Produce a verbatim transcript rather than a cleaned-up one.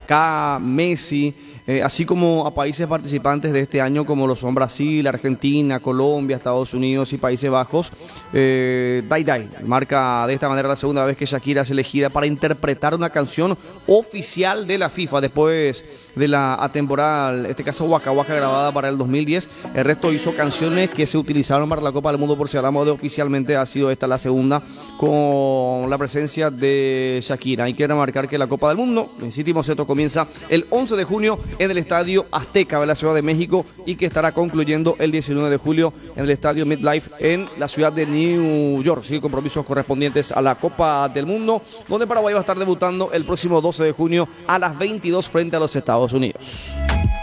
Kaká, Messi, eh, así como a países participantes de este año como lo son Brasil, Argentina, Colombia, Estados Unidos y Países Bajos. Eh, Dai Dai marca de esta manera la segunda vez que Shakira es elegida para interpretar una canción oficial de la FIFA después de la atemporal, en este caso Waka Waka, grabada para el dos mil diez. El resto hizo canciones que se utilizaron para la Copa del Mundo. Por si hablamos de oficialmente, ha sido esta la segunda con la presencia de Shakira. Hay que remarcar que la Copa del Mundo, insistimos, esto comienza el once de junio en el Estadio Azteca de la Ciudad de México y que estará concluyendo el diecinueve de julio en el Estadio MetLife en la ciudad de New York. Sí, compromisos correspondientes a la Copa del Mundo, donde Paraguay va a estar debutando el próximo doce de junio a las veintidós frente a los Estados Unidos.